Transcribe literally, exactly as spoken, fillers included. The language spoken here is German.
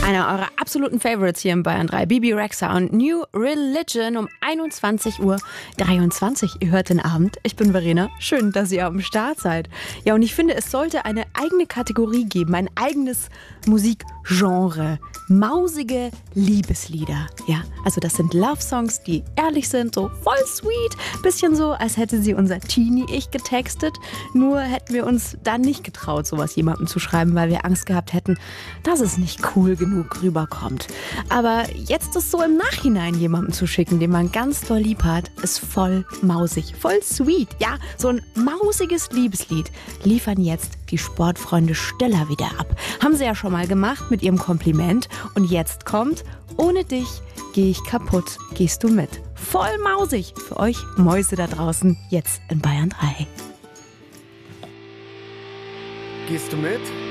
Einer eurer absoluten Favorites hier in Bayern drei, Bebe Rexha und New Religion um einundzwanzig Uhr dreiundzwanzig. Ihr hört den Abend. Ich bin Verena. Schön, dass ihr am Start seid. Ja, und ich finde, es sollte eine eigene Kategorie geben, ein eigenes Musikgenre. Mausige Liebeslieder. Ja, also das sind Love-Songs, die ehrlich sind, so voll sweet. Bisschen so, als hätte sie unser Teenie-Ich getextet. Nur hätten wir uns dann nicht getraut, sowas jemandem zu schreiben, weil wir Angst gehabt hätten, dass es nicht cool genug rüberkommt. Aber jetzt ist so im Nachhinein jemandem zu schicken, den man ganz doll lieb hat, ist voll mausig, voll sweet. Ja, so ein mausiges Liebeslied liefern jetzt die Sportfreunde Stiller wieder ab. Haben sie ja schon mal gemacht mit ihrem Kompliment. Und jetzt kommt, ohne dich gehe ich kaputt, gehst du mit. Voll mausig für euch Mäuse da draußen, jetzt in Bayern drei. Gehst du mit?